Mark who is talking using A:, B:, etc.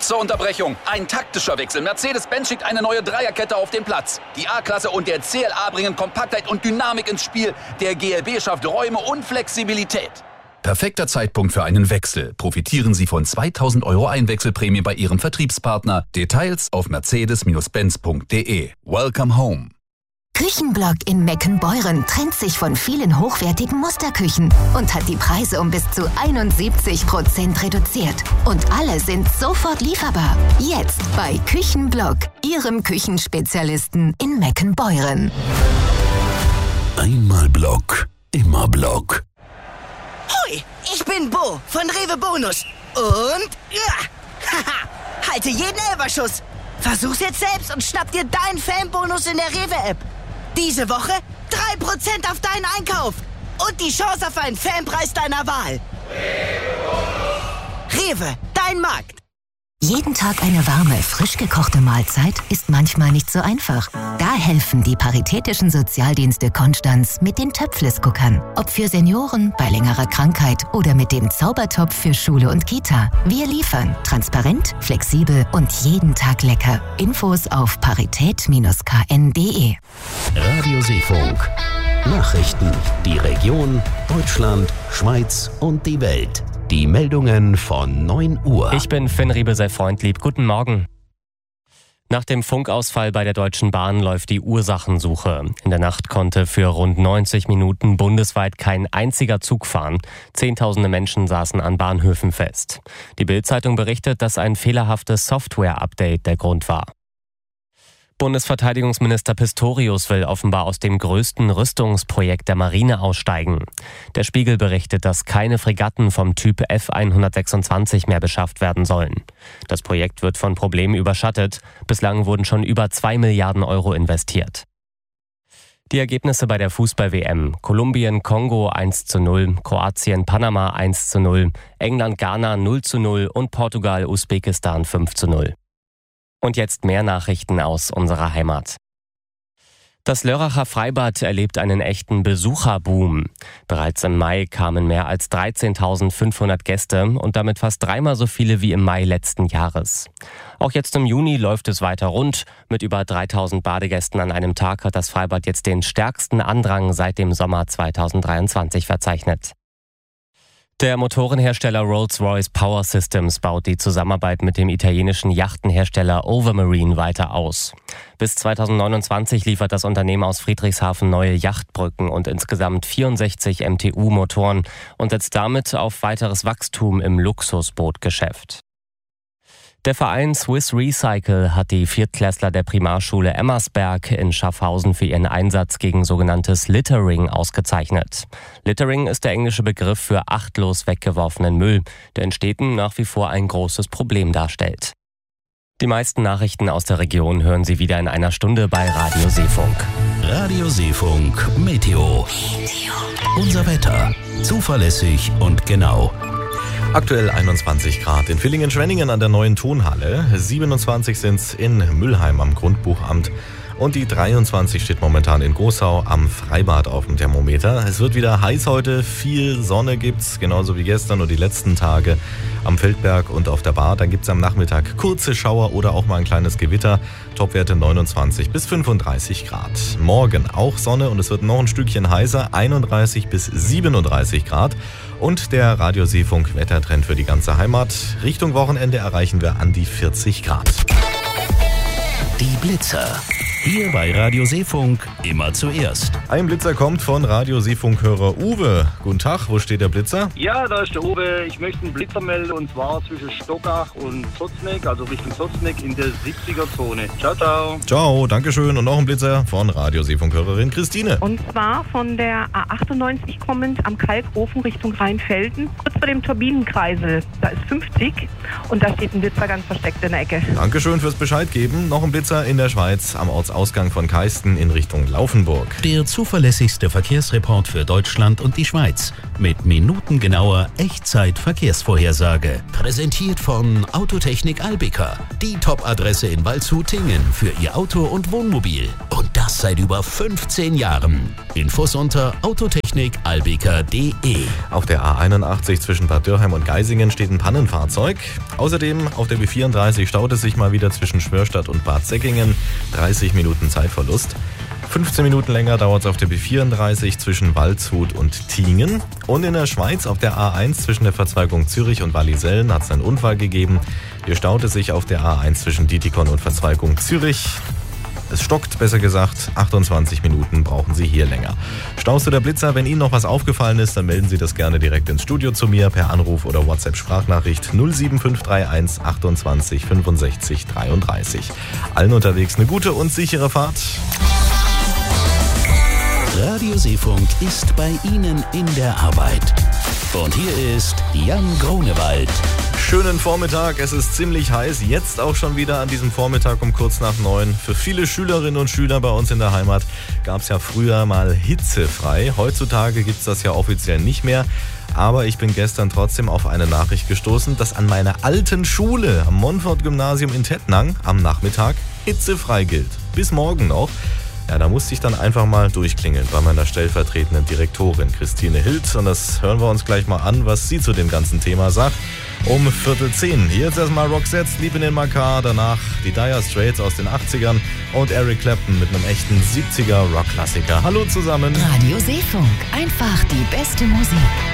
A: Kurze Unterbrechung. Ein taktischer Wechsel. Mercedes-Benz schickt eine neue Dreierkette auf den Platz. Die A-Klasse und der CLA bringen Kompaktheit und Dynamik ins Spiel. Der GLB schafft Räume und Flexibilität.
B: Perfekter Zeitpunkt für einen Wechsel. Profitieren Sie von 2.000 € Einwechselprämie bei Ihrem Vertriebspartner. Details auf mercedes-benz.de. Welcome home.
C: Küchenblock in Meckenbeuren trennt sich von vielen hochwertigen Musterküchen und hat die Preise um bis zu 71% reduziert. Und alle sind sofort lieferbar. Jetzt bei Küchenblock, Ihrem Küchenspezialisten in Meckenbeuren.
D: Einmal Block, immer Block.
E: Hoi, ich bin Bo von Rewe Bonus. Und haha, halte jeden Elferschuss. Versuch's jetzt selbst und schnapp dir deinen Fanbonus in der Rewe-App. Diese Woche 3% auf deinen Einkauf und die Chance auf einen Fanpreis deiner Wahl. Rewe, dein Markt.
C: Jeden Tag eine warme, frisch gekochte Mahlzeit ist manchmal nicht so einfach. Da helfen die Paritätischen Sozialdienste Konstanz mit den Töpfles-Guckern. Ob für Senioren, bei längerer Krankheit oder mit dem Zaubertopf für Schule und Kita. Wir liefern transparent, flexibel und jeden Tag lecker. Infos auf parität-kn.de.
D: Radio Seefunk. Nachrichten, die Region, Deutschland, Schweiz und die Welt. Die Meldungen von 9 Uhr.
F: Ich bin Finn Riebe-Sei-Freundlieb. Guten Morgen. Nach dem Funkausfall bei der Deutschen Bahn läuft die Ursachensuche. In der Nacht konnte für rund 90 Minuten bundesweit kein einziger Zug fahren. Zehntausende Menschen saßen an Bahnhöfen fest. Die Bild-Zeitung berichtet, dass ein fehlerhaftes Software-Update der Grund war. Bundesverteidigungsminister Pistorius will offenbar aus dem größten Rüstungsprojekt der Marine aussteigen. Der Spiegel berichtet, dass keine Fregatten vom Typ F-126 mehr beschafft werden sollen. Das Projekt wird von Problemen überschattet. Bislang wurden schon über 2 Milliarden € investiert. Die Ergebnisse bei der Fußball-WM. Kolumbien, Kongo 1:0, Kroatien, Panama 1:0, England, Ghana 0:0 und Portugal, Usbekistan 5:0. Und jetzt mehr Nachrichten aus unserer Heimat. Das Lörracher Freibad erlebt einen echten Besucherboom. Bereits im Mai kamen mehr als 13.500 Gäste und damit fast dreimal so viele wie im Mai letzten Jahres. Auch jetzt im Juni läuft es weiter rund. Mit über 3.000 Badegästen an einem Tag hat das Freibad jetzt den stärksten Andrang seit dem Sommer 2023 verzeichnet. Der Motorenhersteller Rolls-Royce Power Systems baut die Zusammenarbeit mit dem italienischen Yachtenhersteller Overmarine weiter aus. Bis 2029 liefert das Unternehmen aus Friedrichshafen neue Yachtbrücken und insgesamt 64 MTU-Motoren und setzt damit auf weiteres Wachstum im Luxusbootgeschäft. Der Verein Swiss Recycle hat die Viertklässler der Primarschule Emmersberg in Schaffhausen für ihren Einsatz gegen sogenanntes Littering ausgezeichnet. Littering ist der englische Begriff für achtlos weggeworfenen Müll, der in Städten nach wie vor ein großes Problem darstellt. Die meisten Nachrichten aus der Region hören Sie wieder in einer Stunde bei Radio Seefunk.
D: Radio Seefunk Meteo. Unser Wetter. Zuverlässig und genau.
G: Aktuell 21 Grad in Villingen-Schwenningen an der neuen Tonhalle, 27 sind es in Mülheim am Grundbuchamt und die 23 steht momentan in Goßau am Freibad auf dem Thermometer. Es wird wieder heiß heute, viel Sonne gibt's, genauso wie gestern und die letzten Tage am Feldberg und auf der Bar. Dann gibt's am Nachmittag kurze Schauer oder auch mal ein kleines Gewitter, Topwerte 29 bis 35 Grad. Morgen auch Sonne und es wird noch ein Stückchen heißer, 31 bis 37 Grad. Und der Radio Seefunk Wettertrend für die ganze Heimat. Richtung Wochenende erreichen wir an die 40 Grad.
D: Die Blitzer. Hier bei Radio Seefunk immer zuerst.
G: Ein Blitzer kommt von Radio Seefunk-Hörer Uwe. Guten Tag, wo steht der Blitzer?
H: Ja, da ist der Uwe. Ich möchte einen Blitzer melden und zwar zwischen Stockach und Sotzneck, also Richtung Sotzneck in der 70er-Zone. Ciao, ciao.
G: Ciao, dankeschön. Und noch ein Blitzer von Radio Seefunk-Hörerin Christine.
I: Und zwar von der A98 kommend am Kalkofen Richtung Rheinfelden, kurz vor dem Turbinenkreisel. Da ist 50 und da steht ein Blitzer ganz versteckt in der Ecke.
G: Dankeschön fürs Bescheid geben. Noch ein Blitzer in der Schweiz am Ortsausgang Ausgang von Keisten in Richtung Laufenburg.
D: Der zuverlässigste Verkehrsreport für Deutschland und die Schweiz mit minutengenauer Echtzeit-Verkehrsvorhersage. Präsentiert von Autotechnik Albica, die Top-Adresse in Waldshut-Tingen für Ihr Auto und Wohnmobil. Und das seit über 15 Jahren. Infos unter autotechnikalbica.de.
G: Auf der A81 zwischen Bad Dürheim und Geisingen steht ein Pannenfahrzeug. Außerdem auf der B34 staut es sich mal wieder zwischen Schwörstadt und Bad Säckingen. 30 Minuten Zeitverlust. 15 Minuten länger dauert es auf der B34 zwischen Waldshut und Tingen. Und in der Schweiz auf der A1 zwischen der Verzweigung Zürich und Wallisellen hat es einen Unfall gegeben. Hier staut es sich auf der A1 zwischen Dietikon und Verzweigung Zürich. Es stockt, besser gesagt, 28 Minuten brauchen Sie hier länger. Staus oder Blitzer, wenn Ihnen noch was aufgefallen ist, dann melden Sie das gerne direkt ins Studio zu mir per Anruf oder WhatsApp-Sprachnachricht 07531 28 65 33. Allen unterwegs eine gute und sichere Fahrt.
D: Radio Seefunk ist bei Ihnen in der Arbeit. Und hier ist Jan Grunewald.
G: Schönen Vormittag, es ist ziemlich heiß, jetzt auch schon wieder an diesem Vormittag um kurz nach 9. Für viele Schülerinnen und Schüler bei uns in der Heimat gab es ja früher mal hitzefrei. Heutzutage gibt es das ja offiziell nicht mehr. Aber ich bin gestern trotzdem auf eine Nachricht gestoßen, dass an meiner alten Schule am Montfort-Gymnasium in Tettnang am Nachmittag hitzefrei gilt. Bis morgen noch. Ja, da musste ich dann einfach mal durchklingeln bei meiner stellvertretenden Direktorin Christine Hild. Und das hören wir uns gleich mal an, was sie zu dem ganzen Thema sagt. Um 9:45. Hier jetzt erstmal Roxette, Sleep in my Car. Danach die Dire Straits aus den 80ern und Eric Clapton mit einem echten 70er Rockklassiker. Hallo zusammen.
C: Radio Seefunk. Einfach die beste Musik.